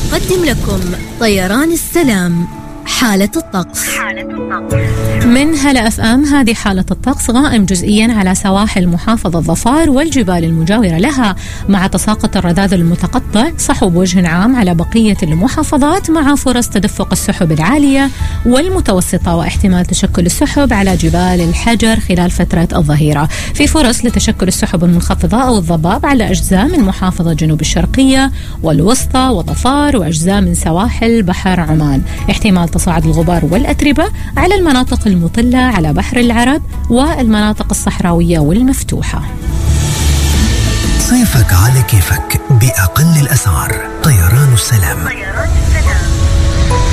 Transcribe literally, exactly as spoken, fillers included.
يقدم لكم طيران السلام حالة الطقس. حالة الطقس من هلا اف ام. هذه حالة الطقس غائم جزئيا على سواحل محافظة ظفار والجبال المجاورة لها، مع تساقط الرذاذ المتقطع صحو بوجه عام على بقية المحافظات، مع فرص تدفق السحب العالية والمتوسطة واحتمال تشكل السحب على جبال الحجر خلال فترة الظهيرة. في فرص لتشكل السحب المنخفضة أو الضباب على أجزاء من محافظة جنوب الشرقية والوسطى وظفار وأجزاء من سواحل بحر عمان. احتمال تصاعد الغبار والأتربة على المناطق المطلة على بحر العرب والمناطق الصحراوية والمفتوحة. صيفك على كيفك بأقل الأسعار. طيران السلام. طيران السلام.